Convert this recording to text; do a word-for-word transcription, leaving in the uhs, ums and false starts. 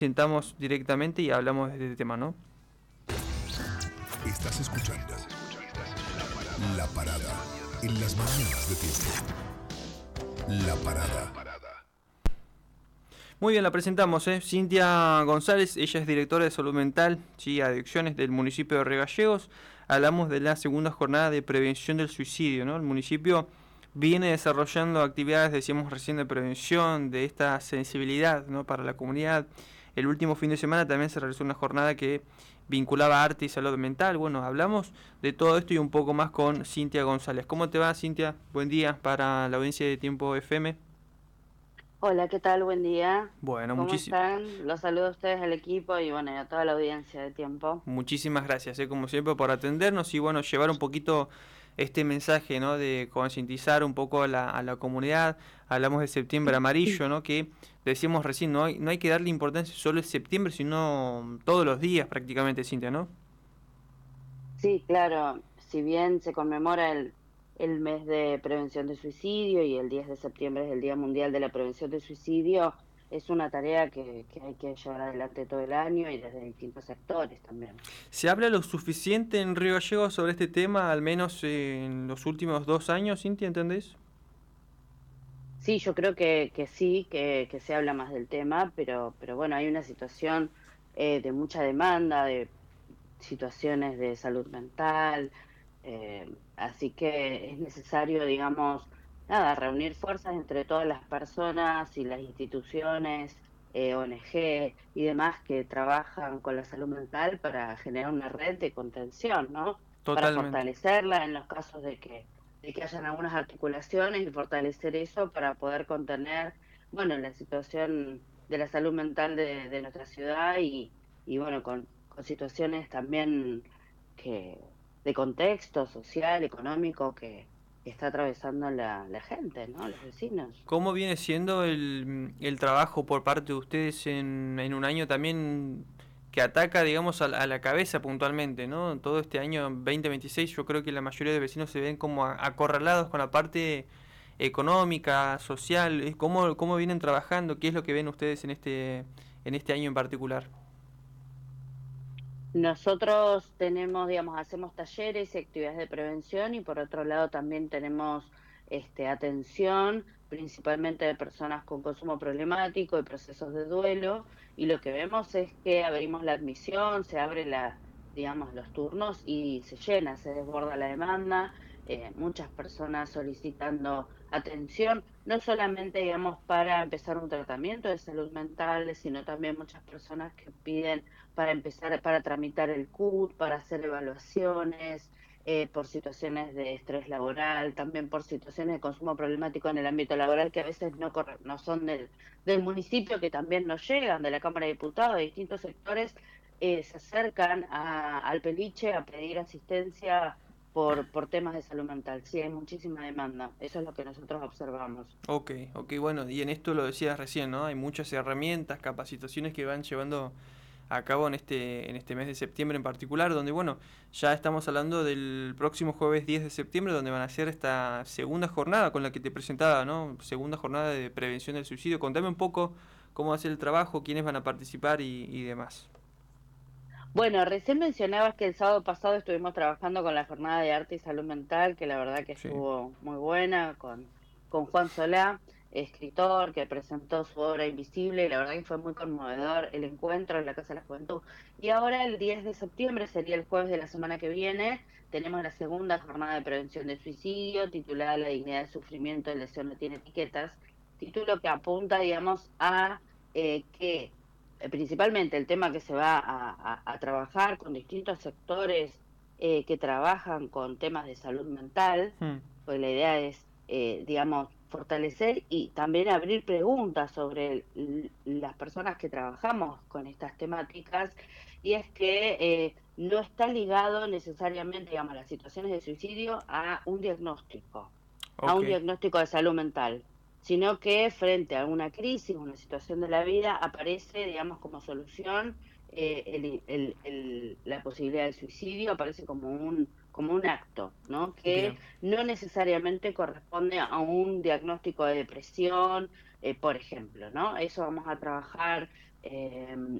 Sentamos directamente y hablamos de este tema, ¿no? Estás escuchando La Parada en las mañanas de Tiempo. La Parada. Muy bien, la presentamos, ¿eh? Cintia González, ella es directora de Salud Mental y Adicciones del municipio de Río Gallegos. Hablamos de la segunda jornada de prevención del suicidio, ¿no? El municipio viene desarrollando actividades, decíamos recién, de prevención, de esta sensibilidad, ¿no?, para la comunidad. El último fin de semana también se realizó una jornada que vinculaba arte y salud mental. Bueno, hablamos de todo esto y un poco más con Cintia González. ¿Cómo te va, Cintia? Buen día para la audiencia de Tiempo F M. Hola, ¿qué tal? Buen día. Bueno, ¿Cómo muchísimo. están? Los saludo a ustedes, al equipo y bueno, y a toda la audiencia de Tiempo. Muchísimas gracias, eh, como siempre, por atendernos y bueno, llevar un poquito este mensaje, ¿no?, de concientizar un poco a la, a la comunidad. Hablamos de septiembre amarillo, ¿no?, que decíamos recién, no hay, no hay que darle importancia solo en septiembre, sino todos los días prácticamente, Cintia, ¿no? Sí, claro, si bien se conmemora el, el mes de prevención de suicidio y el diez de septiembre es el Día Mundial de la Prevención de Suicidio, es una tarea que, que hay que llevar adelante todo el año y desde distintos sectores también. ¿Se habla lo suficiente en Río Gallegos sobre este tema, al menos en los últimos dos años, Cintia, entendés? Sí, yo creo que, que sí, que, que se habla más del tema, pero, pero bueno, hay una situación eh, de mucha demanda, de situaciones de salud mental, eh, así que es necesario, digamos, nada, reunir fuerzas entre todas las personas y las instituciones, eh, O N G y demás que trabajan con la salud mental para generar una red de contención, ¿no? Para Totalmente. fortalecerla en los casos de que, de que hayan algunas articulaciones y fortalecer eso para poder contener, bueno, la situación de la salud mental de, de nuestra ciudad y, y bueno, con con situaciones también que de contexto social, económico que, que está atravesando la, la gente, ¿no? Los vecinos. ¿Cómo viene siendo el, el trabajo por parte de ustedes en, en un año también que ataca, digamos, a, la- a la cabeza puntualmente, ¿no? Todo este año veinte veintiséis yo creo que la mayoría de vecinos se ven como a- acorralados con la parte económica, social. Eh, ¿Cómo, cómo vienen trabajando? ¿Qué es lo que ven ustedes en este, en este año en particular? Nosotros tenemos, digamos, hacemos talleres y actividades de prevención y por otro lado también tenemos este, atención principalmente de personas con consumo problemático y procesos de duelo y lo que vemos es que abrimos la admisión, se abre la, digamos, los turnos y se llena, se desborda la demanda, eh, muchas personas solicitando atención, no solamente, digamos, para empezar un tratamiento de salud mental, sino también muchas personas que piden para empezar, para tramitar el C U T, para hacer evaluaciones, eh, por situaciones de estrés laboral, también por situaciones de consumo problemático en el ámbito laboral que a veces no, corre, no son del, del municipio, que también nos llegan, de la Cámara de Diputados, de distintos sectores, eh, se acercan a, al Peliche a pedir asistencia por, por temas de salud mental. Sí, hay muchísima demanda, eso es lo que nosotros observamos. Ok, ok, bueno, y en esto lo decías recién, ¿no? Hay muchas herramientas, capacitaciones que van llevando a cabo en este, en este mes de septiembre en particular, donde, bueno, ya estamos hablando del próximo jueves diez de septiembre, donde van a hacer esta segunda jornada con la que te presentaba, ¿no? Segunda jornada de prevención del suicidio. Contame un poco cómo va a ser el trabajo, quiénes van a participar y, y demás. Bueno, recién mencionabas que el sábado pasado estuvimos trabajando con la jornada de arte y salud mental, que la verdad que Sí. estuvo muy buena, con, con Juan Solá, escritor, que presentó su obra Invisible, y la verdad que fue muy conmovedor el encuentro en la Casa de la Juventud. Y ahora el diez de septiembre, sería el jueves de la semana que viene, tenemos la segunda jornada de prevención del suicidio, titulada La dignidad del sufrimiento, el deseo no tiene etiquetas, título que apunta, digamos, a eh, que eh, principalmente el tema que se va a, a- a trabajar con distintos sectores eh, que trabajan con temas de salud mental, Hmm. pues la idea es, eh, digamos, fortalecer y también abrir preguntas sobre el- las personas que trabajamos con estas temáticas, y es que eh, no está ligado necesariamente, digamos, las situaciones de suicidio a un diagnóstico, a Ok, un diagnóstico de salud mental, sino que frente a una crisis, una situación de la vida, aparece, digamos, como solución eh, el- el- el- la posibilidad del suicidio, aparece como un, como un acto, ¿no? Que bien. no necesariamente corresponde a un diagnóstico de depresión, eh, por ejemplo, ¿no? Eso vamos a trabajar eh,